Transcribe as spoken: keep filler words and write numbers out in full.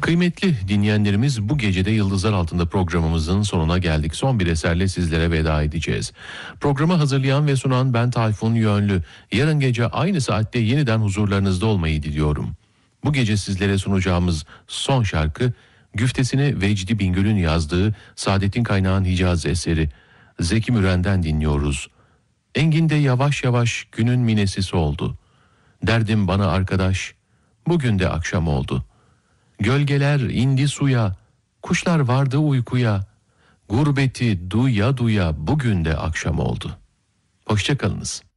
Kıymetli dinleyenlerimiz, bu gecede Yıldızlar Altında programımızın sonuna geldik. Son bir eserle sizlere veda edeceğiz. Programı hazırlayan ve sunan ben Tayfun Yönlü. Yarın gece aynı saatte yeniden huzurlarınızda olmayı diliyorum. Bu gece sizlere sunacağımız son şarkı, güftesini Vecdi Bingöl'ün yazdığı Saadettin Kaynağ'ın Hicaz eseri Zeki Müren'den dinliyoruz. Engin'de yavaş yavaş günün minesi oldu. Derdim bana arkadaş, bugün de akşam oldu. Gölgeler indi suya, kuşlar vardı uykuya. Gurbeti duya duya bugün de akşam oldu. Hoşça kalınız.